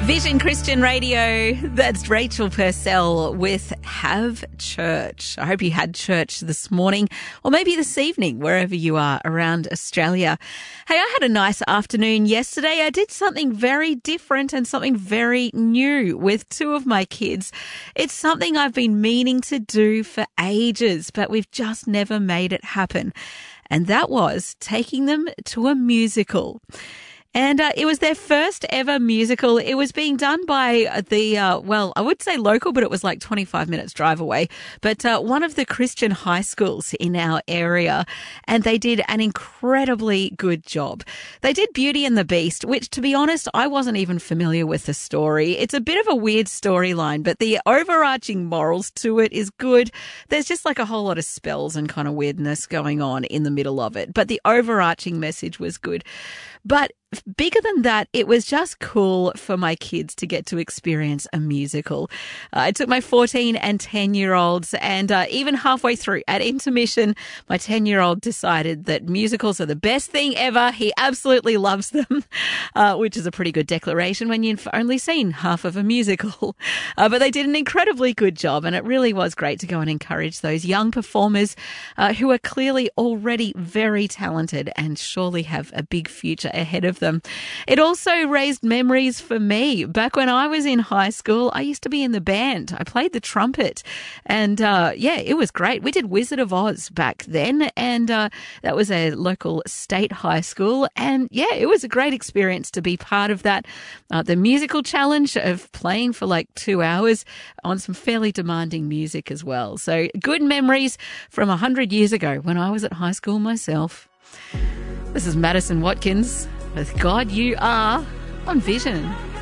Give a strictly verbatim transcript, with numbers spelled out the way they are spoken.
Vision Christian Radio, that's Rachel Purcell with Have Church. I hope you had church this morning or maybe this evening, wherever you are around Australia. Hey, I had a nice afternoon yesterday. I did something very different and something very new with two of my kids. It's something I've been meaning to do for ages, but we've just never made it happen. And that was taking them to a musical. And uh, it was their first ever musical. It was being done by the, uh, well, I would say local, but it was like twenty-five minutes drive away. But uh, one of the Christian high schools in our area, and they did an incredibly good job. They did Beauty and the Beast, which, to be honest, I wasn't even familiar with the story. It's a bit of a weird storyline, but the overarching morals to it is good. There's just like a whole lot of spells and kind of weirdness going on in the middle of it, but the overarching message was good. But bigger than that, it was just cool for my kids to get to experience a musical. Uh, I took my fourteen and ten-year-olds, and uh, even halfway through at intermission, my ten-year-old decided that musicals are the best thing ever. He absolutely loves them, uh, which is a pretty good declaration when you've only seen half of a musical. Uh, but they did an incredibly good job, and it really was great to go and encourage those young performers uh, who are clearly already very talented and surely have a big future ahead of them. It also raised memories for me. Back when I was in high school, I used to be in the band. I played the trumpet, and uh, yeah, it was great. We did Wizard of Oz back then, and uh, that was a local state high school, and yeah, it was a great experience to be part of that. Uh, the musical challenge of playing for like two hours on some fairly demanding music as well. So good memories from a hundred years ago when I was at high school myself. This is Madison Watkins with God You Are on Vision.